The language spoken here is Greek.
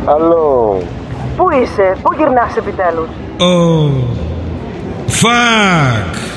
Αλλό. Πού είσαι, πού γυρνάς επιτέλους? Oh, fuck!